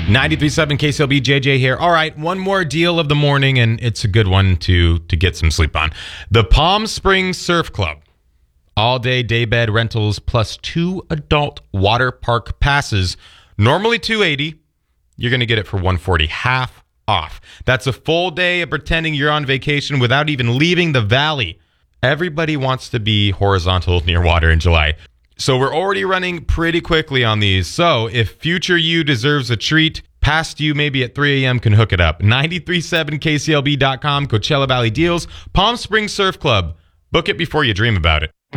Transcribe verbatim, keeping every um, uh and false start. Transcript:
ninety-three point seven K C L B, J J here. All right, one more deal of the morning, and it's a good one to, to get some sleep on. The Palm Springs Surf Club. All-day daybed rentals plus two adult water park passes. Normally two hundred eighty dollars. You're going to get it for one hundred forty dollars, half off. That's a full day of pretending you're on vacation without even leaving the valley. Everybody wants to be horizontal near water in July. So we're already running pretty quickly on these. So if future you deserves a treat, past you maybe at three a.m. can hook it up. ninety-three point seven K C L B dot com, Coachella Valley Deals, Palm Springs Surf Club. Book it before you dream about it.